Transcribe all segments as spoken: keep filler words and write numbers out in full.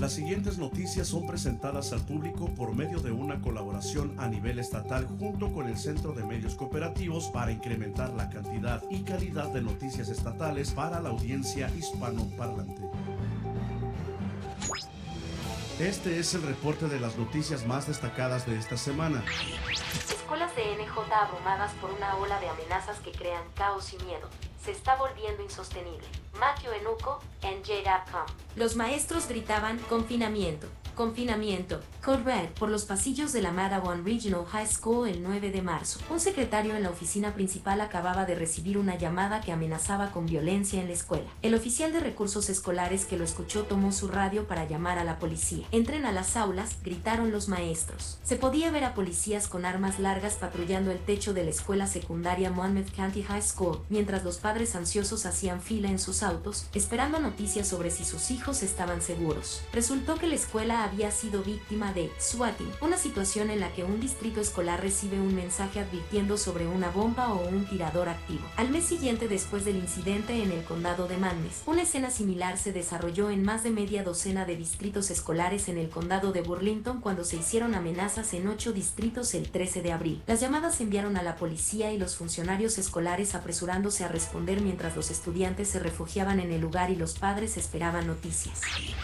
Las siguientes noticias son presentadas al público por medio de una colaboración a nivel estatal junto con el Centro de Medios Cooperativos para incrementar la cantidad y calidad de noticias estatales para la audiencia hispanoparlante. Este es el reporte de las noticias más destacadas de esta semana. Escuelas de N J abrumadas por una ola de amenazas que crean caos y miedo. Se está volviendo insostenible. Matthew Enuco, N J punto com. Los maestros gritaban confinamiento, confinamiento, Code Red por los pasillos de la Matawan Regional High School el nueve de marzo. Un secretario en la oficina principal acababa de recibir una llamada que amenazaba con violencia en la escuela. El oficial de recursos escolares que lo escuchó tomó su radio para llamar a la policía. Entren a las aulas, gritaron los maestros. Se podía ver a policías con armas largas patrullando el techo de la escuela secundaria Monmouth County High School, mientras los padres ansiosos hacían fila en sus autos, esperando noticias sobre si sus hijos estaban seguros. Resultó que la escuela había sido víctima de swatting, una situación en la que un distrito escolar recibe un mensaje advirtiendo sobre una bomba o un tirador activo. Al mes siguiente después del incidente en el condado de Mannes, una escena similar se desarrolló en más de media docena de distritos escolares en el condado de Burlington cuando se hicieron amenazas en ocho distritos el trece de abril. Las llamadas se enviaron a la policía y los funcionarios escolares apresurándose a responder mientras los estudiantes se refugiaban en el lugar y los padres esperaban noticias.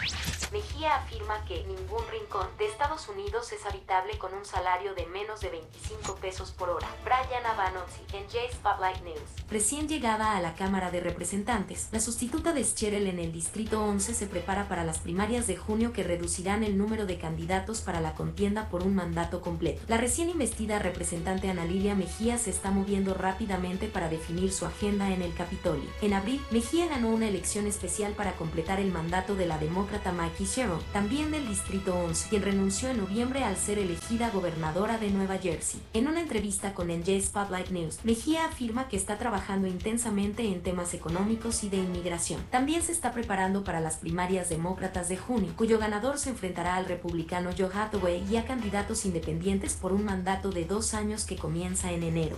Mejía afirma que ningún rincón de Estados Unidos es habitable con un salario de menos de veinticinco pesos por hora. Brian Avanozzi, en J Spotlight News. Recién llegada a la Cámara de Representantes, la sustituta de Scherel en el Distrito once se prepara para las primarias de junio que reducirán el número de candidatos para la contienda por un mandato completo. La recién investida representante Ana Lilia Mejía se está moviendo rápidamente para definir su agenda en el Capitolio. En abril, Mejía ganó una elección especial para completar el mandato de la demócrata Mikey Sherrill, también del Distrito once, quien renunció en noviembre al ser elegida gobernadora de Nueva Jersey. En una entrevista con N J Spotlight News, Mejía afirma que está trabajando intensamente en temas económicos y de inmigración. También se está preparando para las primarias demócratas de junio, cuyo ganador se enfrentará al republicano Joe Hathaway y a candidatos independientes por un mandato de dos años que comienza en enero.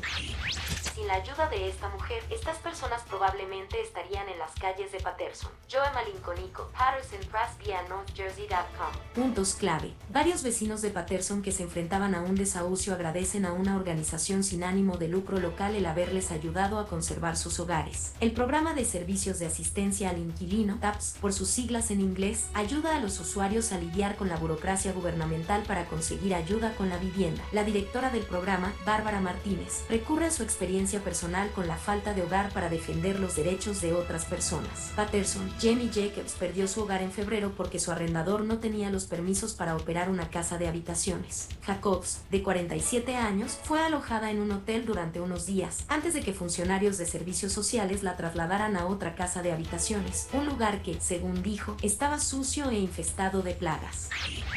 Sin la ayuda de esta mujer, estas personas probablemente estarían en las calles de Paterson. Joe Malinconico, Patterson Press vía North Jersey punto com. Puntos clave. Varios vecinos de Paterson que se enfrentaban a un desahucio agradecen a una organización sin ánimo de lucro local el haberles ayudado a conservar sus hogares. El programa de servicios de asistencia al inquilino, T A P S, por sus siglas en inglés, ayuda a los usuarios a lidiar con la burocracia gubernamental para conseguir ayuda con la vivienda. La directora del programa, Bárbara Martínez, recurre a su experiencia personal con la falta de hogar para defender los derechos de otras personas. Patterson, Jamie Jacobs perdió su hogar en febrero porque su arrendador no tenía los permisos para operar una casa de habitaciones. Jacobs, de cuarenta y siete años, fue alojada en un hotel durante unos días, antes de que funcionarios de servicios sociales la trasladaran a otra casa de habitaciones, un lugar que, según dijo, estaba sucio e infestado de plagas.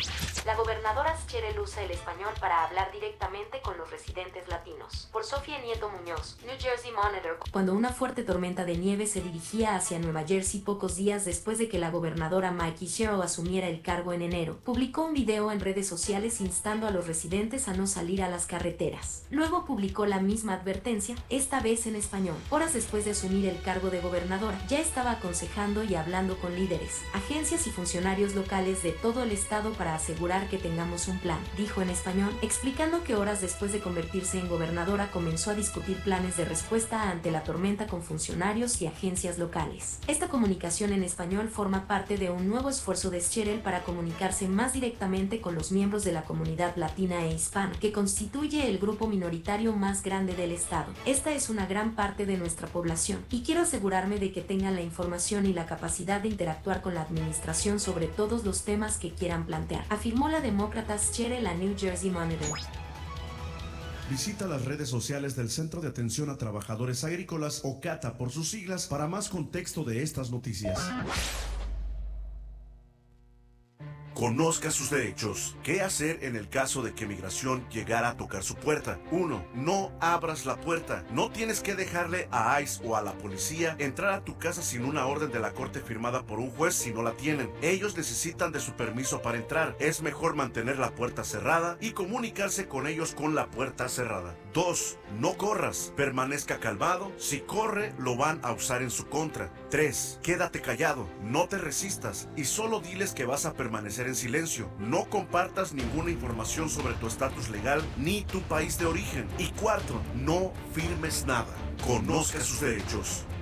La gobernadora Scherel usa el español para hablar directamente con los residentes latinos. Por Sofía Nieto Muñoz, New Jersey Monitor. Cuando una fuerte tormenta de nieve se dirigía hacia Nueva Jersey pocos días después de que la gobernadora Mikey Sherrill asumiera el cargo en enero, publicó un video en redes sociales instando a los residentes a no salir a las carreteras. Luego publicó la misma advertencia, esta vez en español. Horas después de asumir el cargo de gobernadora, ya estaba aconsejando y hablando con líderes, agencias y funcionarios locales de todo el estado para asegurar que tengamos un plan, dijo en español, explicando que horas después de convertirse en gobernadora comenzó a discutir planes de respuesta ante la tormenta con funcionarios y agencias locales. Esta comunicación en español forma parte de un nuevo esfuerzo de Scherel para comunicarse más directamente con los miembros de la comunidad latina e hispana, que constituye el grupo minoritario más grande del estado. Esta es una gran parte de nuestra población, y quiero asegurarme de que tengan la información y la capacidad de interactuar con la administración sobre todos los temas que quieran plantear, afirmó la demócrata Scherel a New Jersey Monitor. Visita las redes sociales del Centro de Atención a Trabajadores Agrícolas, o CATA por sus siglas, para más contexto de estas noticias. Conozca sus derechos. ¿Qué hacer en el caso de que migración llegara a tocar su puerta? uno. No abras la puerta. No tienes que dejarle a ICE o a la policía entrar a tu casa sin una orden de la corte firmada por un juez si no la tienen. Ellos necesitan de su permiso para entrar. Es mejor mantener la puerta cerrada y comunicarse con ellos con la puerta cerrada. dos. No corras, permanezca calmado. Si corre, lo van a usar en su contra. tres. Quédate callado, no te resistas y solo diles que vas a permanecer en silencio. No compartas ninguna información sobre tu estatus legal ni tu país de origen. Y cuatro. No firmes nada. Conozca sus derechos.